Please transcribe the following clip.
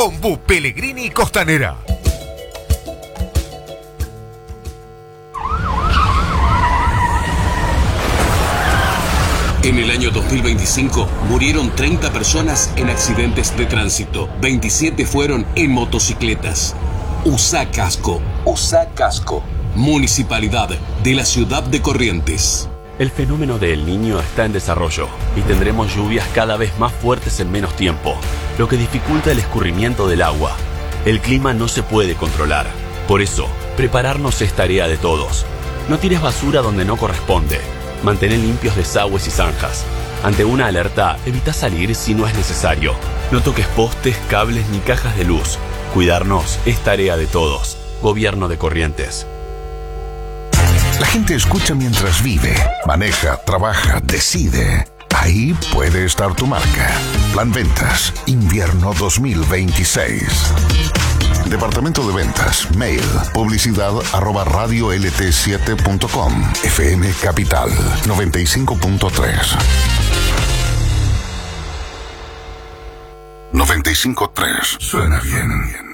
Ombú, Pellegrini y Costanera. En el año 2025 murieron 30 personas en accidentes de tránsito. 27 fueron en motocicletas. Usá casco. Usá casco. Municipalidad de la Ciudad de Corrientes. El fenómeno de El Niño está en desarrollo y tendremos lluvias cada vez más fuertes en menos tiempo, lo que dificulta el escurrimiento del agua. El clima no se puede controlar. Por eso, prepararnos es tarea de todos. No tires basura donde no corresponde. Mantén limpios desagües y zanjas. Ante una alerta, evita salir si no es necesario. No toques postes, cables ni cajas de luz. Cuidarnos es tarea de todos. Gobierno de Corrientes. La gente escucha mientras vive, maneja, trabaja, decide. Ahí puede estar tu marca. Plan Ventas, invierno 2026. Departamento de Ventas, mail, publicidad@radiolt7.com, FM Capital, 95.3. 95.3, suena bien.